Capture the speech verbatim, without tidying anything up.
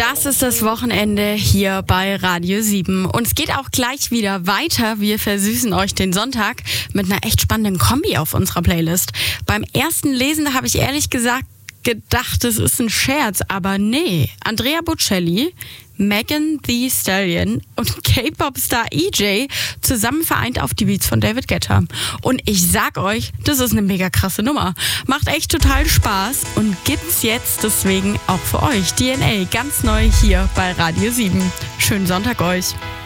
Das ist das Wochenende hier bei Radio sieben. Und es geht auch gleich wieder weiter. Wir versüßen euch den Sonntag mit einer echt spannenden Kombi auf unserer Playlist. Beim ersten Lesen habe ich ehrlich gesagt gedacht, es ist ein Scherz. Aber nee, Andrea Bocelli, Megan Thee Stallion und K-Pop-Star E J zusammen vereint auf die Beats von David Guetta. Und ich sag euch, das ist eine mega krasse Nummer. Macht echt total Spaß und gibt's jetzt deswegen auch für euch. D N A ganz neu hier bei Radio sieben. Schönen Sonntag euch.